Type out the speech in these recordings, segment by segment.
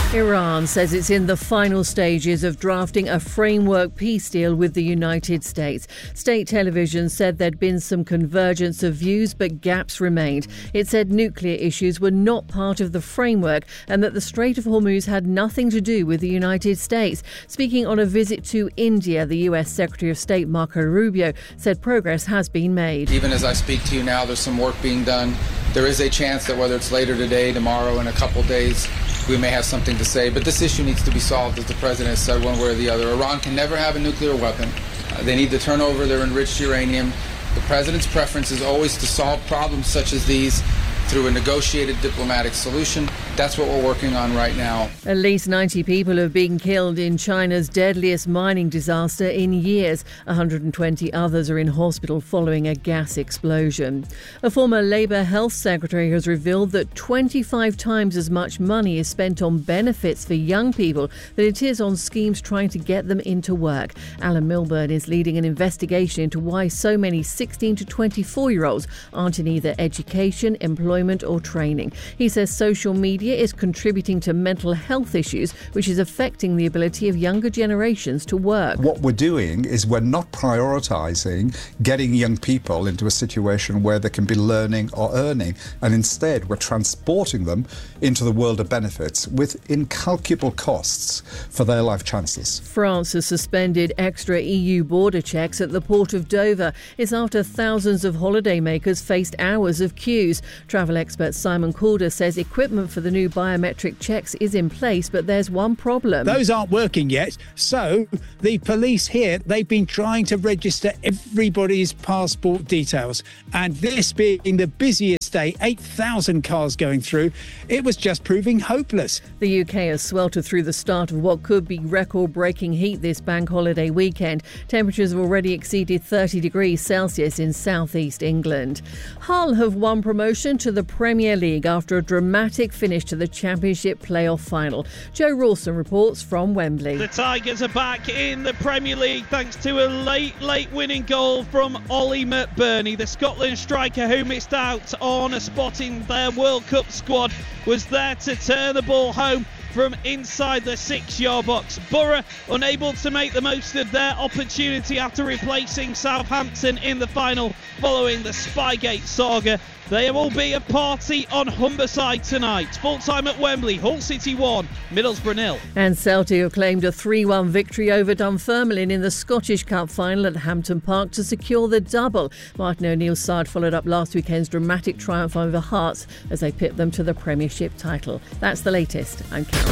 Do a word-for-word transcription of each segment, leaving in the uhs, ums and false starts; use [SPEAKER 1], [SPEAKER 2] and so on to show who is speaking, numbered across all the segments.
[SPEAKER 1] Iran says it's in the final stages of drafting a framework peace deal with the United States. State television said there'd been some convergence of views, but gaps remained. It said nuclear issues were not part of the framework and that the Strait of Hormuz had nothing to do with the United States. Speaking on a visit to India, the U S Secretary of State Marco Rubio said progress has been made.
[SPEAKER 2] Even as I speak to you now, there's some work being done. There is a chance that whether it's later today, tomorrow, in a couple days, we may have something to say. But this issue needs to be solved, as the President has said, one way or the other. Iran can never have a nuclear weapon. Uh, they need to turn over their enriched uranium. The President's preference is always to solve problems such as these through a negotiated diplomatic solution. That's what we're working on right now.
[SPEAKER 1] At least ninety people have been killed in China's deadliest mining disaster in years. one hundred twenty others are in hospital following a gas explosion. A former Labour Health Secretary has revealed that twenty-five times as much money is spent on benefits for young people than it is on schemes trying to get them into work. Alan Milburn is leading an investigation into why so many sixteen to twenty-four-year-olds aren't in either education, employment or training. He says social media is contributing to mental health issues, which is affecting the ability of younger generations to work.
[SPEAKER 3] What we're doing is we're not prioritising getting young people into a situation where they can be learning or earning, and instead we're transporting them into the world of benefits with incalculable costs for their life chances.
[SPEAKER 1] France has suspended extra E U border checks at the port of Dover. It's after thousands of holidaymakers faced hours of queues. Travel expert Simon Calder says equipment for the new biometric checks is in place, but there's one problem.
[SPEAKER 4] Those aren't working yet. So the police here, they've been trying to register everybody's passport details. And this being the busiest day, eight thousand cars going through, it was just proving hopeless.
[SPEAKER 1] The U K has sweltered through the start of what could be record-breaking heat this bank holiday weekend. Temperatures have already exceeded thirty degrees Celsius in southeast England. Hull have won promotion to the Premier League after a dramatic finish to the Championship playoff final. Joe Rawson reports from Wembley.
[SPEAKER 5] The Tigers are back in the Premier League thanks to a late, late winning goal from Ollie McBurney. The Scotland striker who missed out on a spot in their World Cup squad was there to turn the ball home from inside the six-yard box. Borough unable to make the most of their opportunity after replacing Southampton in the final following the Spygate saga. There will be a party on Humberside tonight. Full time at Wembley, Hull City one, Middlesbrough nil.
[SPEAKER 1] And Celtic have claimed a three one victory over Dunfermline in the Scottish Cup final at Hampton Park to secure the double. Martin O'Neill's side followed up last weekend's dramatic triumph over Hearts as they pit them to the Premiership title. That's the latest. I'm Karen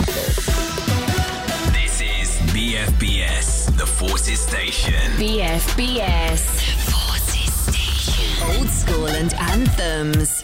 [SPEAKER 1] Ford.
[SPEAKER 6] This is B F B S, the Forces Station.
[SPEAKER 7] B F B S, Forces Station. Old school and anthems.